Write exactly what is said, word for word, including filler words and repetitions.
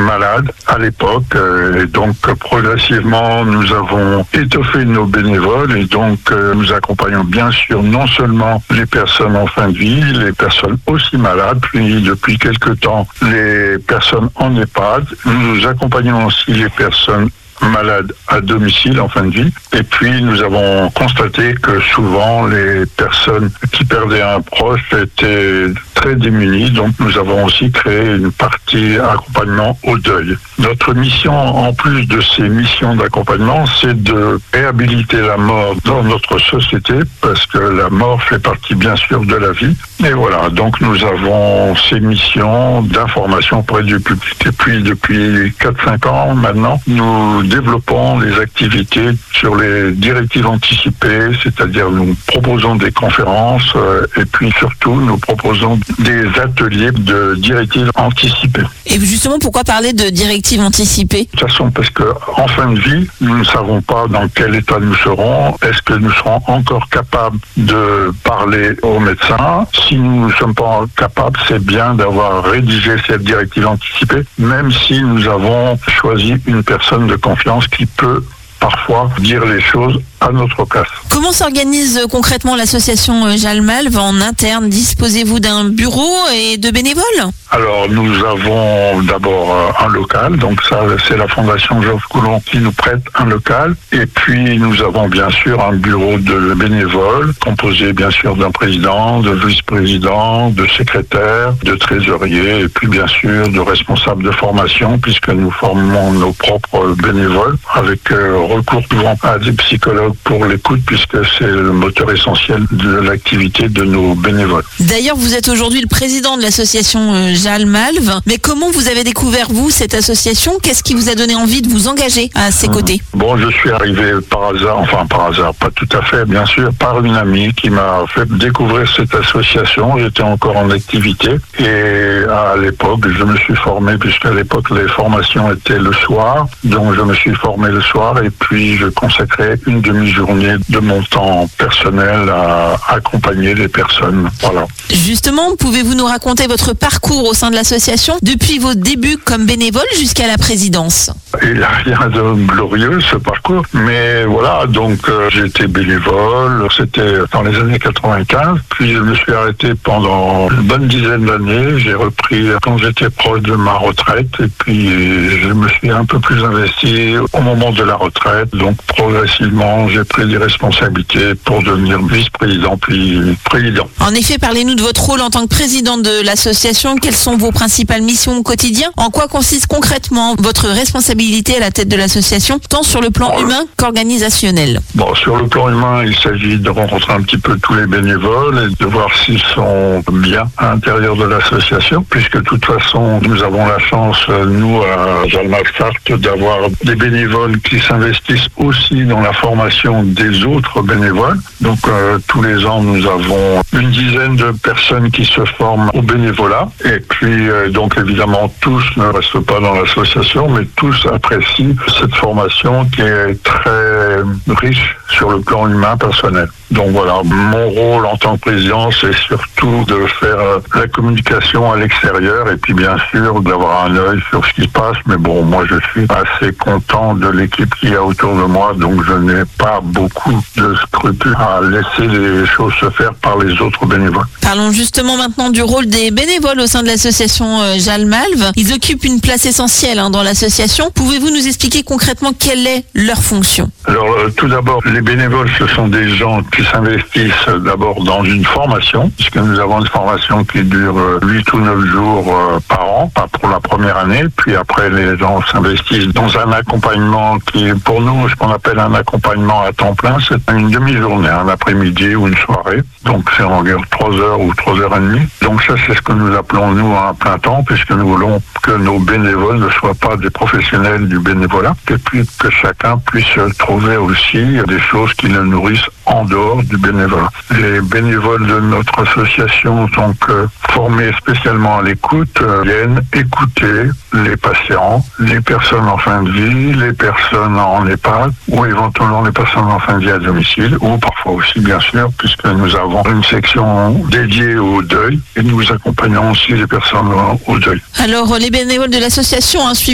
malades à l'époque. Et donc, progressivement, nous avons étoffé nos bénévoles et donc euh, nous accompagnons bien sûr non seulement les personnes en fin de vie, les personnes aussi malades, puis depuis quelque temps, les personnes en EHPAD. Nous accompagnons aussi les personnes malades à domicile en fin de vie. Et puis, nous avons constaté que souvent, les personnes qui perdaient un proche étaient très démunies. Donc, nous avons aussi créé une partie accompagnement au deuil. Notre mission, en plus de ces missions d'accompagnement, c'est de réhabiliter la mort dans notre société, parce que la mort fait partie, bien sûr, de la vie. Et voilà, donc nous avons ces missions d'information auprès du public. Et puis, depuis quatre cinq ans maintenant, nous développons les activités sur les directives anticipées, c'est-à-dire nous proposons des conférences euh, et puis surtout nous proposons des ateliers de directives anticipées. Et justement, pourquoi parler de directives anticipées ? De toute façon, parce qu'en fin de vie, nous ne savons pas dans quel état nous serons. Est-ce que nous serons encore capables de parler aux médecins ? Si nous ne sommes pas capables, c'est bien d'avoir rédigé cette directive anticipée, même si nous avons choisi une personne de confiance qui peut parfois dire les choses à notre place. Comment s'organise concrètement l'association Jalmalv en interne ? Disposez-vous d'un bureau et de bénévoles ? Alors, nous avons d'abord un local, donc ça, c'est la Fondation Georges Coulon qui nous prête un local. Et puis, nous avons bien sûr un bureau de bénévoles, composé bien sûr d'un président, de vice-président, de secrétaire, de trésorier, et puis bien sûr de responsables de formation, puisque nous formons nos propres bénévoles, avec euh, recours souvent à des psychologues pour l'écoute, puisque c'est le moteur essentiel de l'activité de nos bénévoles. D'ailleurs, vous êtes aujourd'hui le président de l'association Jalmalv, mais comment vous avez découvert, vous, cette association ? Qu'est-ce qui vous a donné envie de vous engager à ses côtés ? Bon, je suis arrivé par hasard, enfin par hasard, pas tout à fait, bien sûr, par une amie qui m'a fait découvrir cette association. J'étais encore en activité et à l'époque, je me suis formé, puisqu'à l'époque, les formations étaient le soir, donc je me suis formé le soir et puis je consacrais une demi-journée de mon temps personnel à accompagner les personnes. Voilà. Justement, pouvez-vous nous raconter votre parcours au sein de l'association depuis vos débuts comme bénévole jusqu'à la présidence ? Il n'y a rien de glorieux ce parcours, mais voilà, donc euh, j'ai été bénévole, c'était dans les années quatre-vingt-quinze, puis je me suis arrêté pendant une bonne dizaine d'années, j'ai repris quand j'étais proche de ma retraite, et puis je me suis un peu plus investi au moment de la retraite, donc progressivement j'ai pris des responsabilités pour devenir vice-président puis président. En effet, parlez-nous de votre rôle en tant que président de l'association, quelles sont vos principales missions au quotidien ? En quoi consiste concrètement votre responsabilité à la tête de l'association, tant sur le plan bon, humain qu'organisationnel ? Bon, sur le plan humain, il s'agit de rencontrer un petit peu tous les bénévoles et de voir s'ils sont bien à l'intérieur de l'association, puisque de toute façon, nous avons la chance, nous, à Jalmalv Sarthe, d'avoir des bénévoles qui s'investissent aussi dans la formation des autres bénévoles. Donc, euh, tous les ans, nous avons une dizaine de personnes qui se forment au bénévolat. Et puis, euh, donc, évidemment, tous ne restent pas dans l'association, mais tous apprécient cette formation qui est très riche sur le plan humain personnel. Donc voilà, mon rôle en tant que président, c'est surtout de faire la communication à l'extérieur et puis bien sûr d'avoir un œil sur ce qui se passe. Mais bon, moi je suis assez content de l'équipe qu'il y a autour de moi, donc je n'ai pas beaucoup de scrupules à laisser les choses se faire par les autres bénévoles. Parlons justement maintenant du rôle des bénévoles au sein de l'association Jalmalv. Ils occupent une place essentielle hein, dans l'association. Pouvez-vous nous expliquer concrètement quelle est leur fonction ? Alors euh, tout d'abord, les bénévoles, ce sont des gens qui s'investissent d'abord dans une formation, puisque nous avons une formation qui dure huit ou neuf jours euh, par an, pas pour la première année, puis après les gens s'investissent dans un accompagnement qui est pour nous ce qu'on appelle un accompagnement à temps plein, c'est une demi-journée, un après-midi ou une soirée, donc c'est environ trois heures ou trois heures et demie. Donc ça c'est ce que nous appelons nous un plein temps, puisque nous voulons que nos bénévoles ne soient pas des professionnels du bénévolat, et puis que chacun puisse trouver aussi des choses qui le nourrissent en dehors du bénévolat. Les bénévoles de notre association, donc euh, formés spécialement à l'écoute, euh, viennent écouter les patients, les personnes en fin de vie, les personnes en EHPAD ou éventuellement les personnes en fin de vie à domicile ou parfois aussi bien sûr puisque nous avons une section dédiée au deuil et nous accompagnons aussi les personnes au deuil. Alors les bénévoles de l'association hein, suivent